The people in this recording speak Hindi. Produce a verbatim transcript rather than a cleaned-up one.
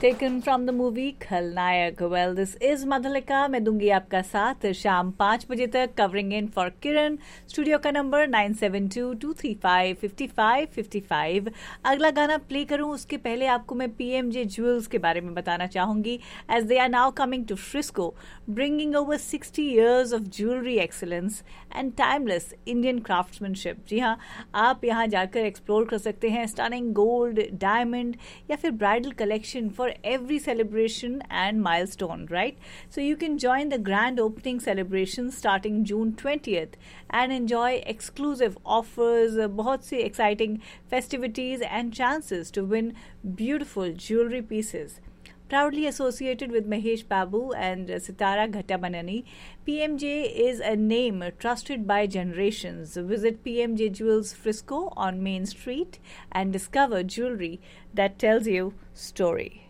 taken from the movie Khalnayak. Well, this is Madhulika. मैं दूंगी आपका साथ शाम पाँच बजे तक, covering in for Kiran. Studio का number nine seven to to three five fifty five fifty five. अगला गाना प्ले करूं उसके पहले आपको मैं पीएमजे ज्वेल्स के बारे में बताना चाहूंगी, as they are now coming to Frisco, bringing over sixty years of jewelry excellence and timeless Indian craftsmanship. जी हाँ, आप यहाँ जाकर एक्सप्लोर कर सकते हैं स्टनिंग गोल्ड, डायमंड या फिर bridal collection for every celebration and milestone, right? So you can join the grand opening celebration starting June twentieth and enjoy exclusive offers, बहुत सी exciting festivities and chances to win beautiful jewellery pieces. Proudly associated with Mahesh Babu and Sitara Ghattabanani, P M J is a name trusted by generations. Visit P M J Jewels Frisco on Main Street and discover jewelry that tells you story.